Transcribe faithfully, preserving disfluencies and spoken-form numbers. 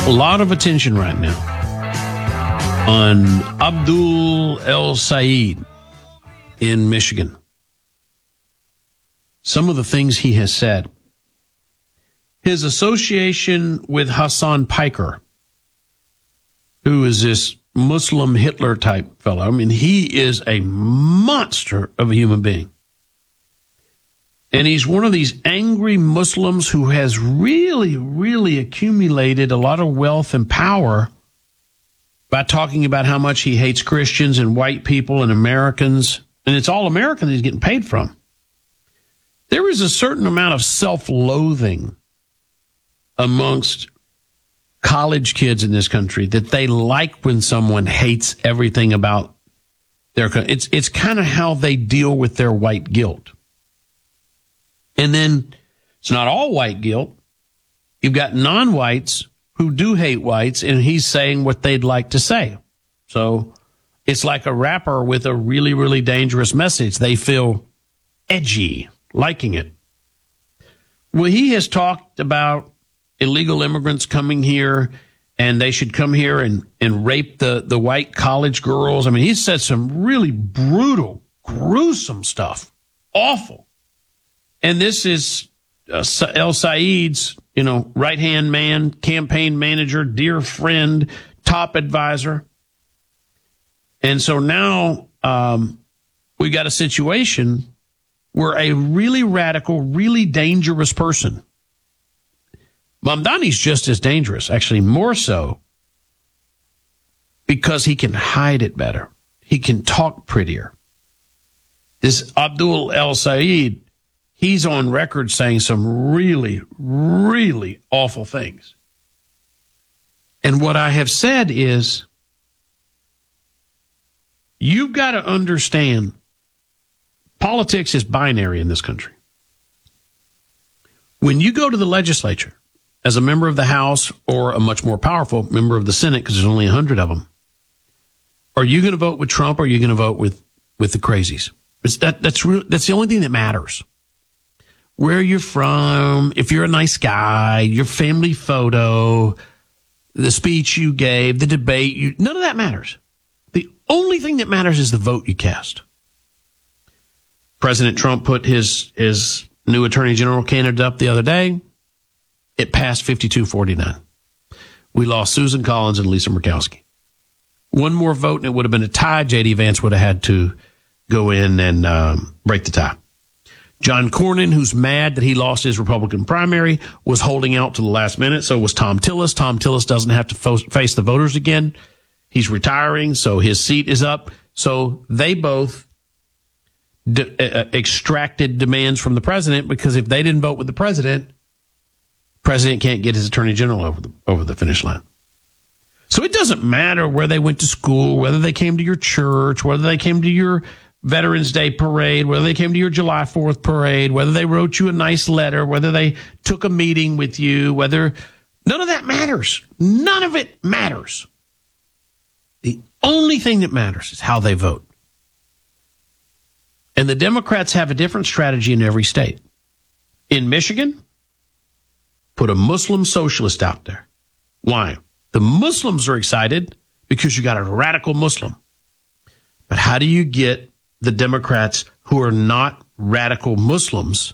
a lot of attention right now on Abdul El-Sayed in Michigan. Some of the things he has said. His association with Hassan Piker, who is this Muslim Hitler type fellow. I mean, he is a monster of a human being. And he's one of these angry Muslims who has really, really accumulated a lot of wealth and power by talking about how much he hates Christians and white people and Americans. And it's all Americans he's getting paid from. There is a certain amount of self-loathing amongst college kids in this country that they like when someone hates everything about their country. It's, it's kind of how they deal with their white guilt. And then it's not all white guilt. You've got non-whites who do hate whites, and he's saying what they'd like to say. So it's like a rapper with a really, really dangerous message. They feel edgy, liking it. Well, he has talked about illegal immigrants coming here, and they should come here and, and rape the, the white college girls. I mean, he said some really brutal, gruesome stuff. Awful. And this is uh, El-Sayed's, you know, right-hand man, campaign manager, dear friend, top advisor. And so now um, we got a situation where a really radical, really dangerous person, Mamdani's just as dangerous, actually more so, because he can hide it better. He can talk prettier. This Abdul El-Sayed, he's on record saying some really, really awful things. And what I have said is, you've got to understand, politics is binary in this country. When you go to the legislature as a member of the House or a much more powerful member of the Senate, because there's only a hundred of them, are you going to vote with Trump or are you going to vote with, with the crazies? It's that, that's real, that's the only thing that matters. Where you're from, if you're a nice guy, your family photo, the speech you gave, the debate, you, none of that matters. The only thing that matters is the vote you cast. President Trump put his, his new attorney general candidate up the other day. It passed fifty-two forty-nine. We lost Susan Collins and Lisa Murkowski. One more vote and it would have been a tie. J D Vance would have had to go in and um, break the tie. John Cornyn, who's mad that he lost his Republican primary, was holding out to the last minute. So was Tom Tillis. Tom Tillis doesn't have to fo- face the voters again. He's retiring, so his seat is up. So they both de- uh, extracted demands from the president, because if they didn't vote with the president, president can't get his attorney general over the, over the finish line. So it doesn't matter where they went to school, whether they came to your church, whether they came to your Veterans Day parade, whether they came to your July fourth parade, whether they wrote you a nice letter, whether they took a meeting with you, whether none of that matters. None of it matters. The only thing that matters is how they vote. And the Democrats have a different strategy in every state. In Michigan, put a Muslim socialist out there. Why? The Muslims are excited because you got a radical Muslim. But how do you get the Democrats who are not radical Muslims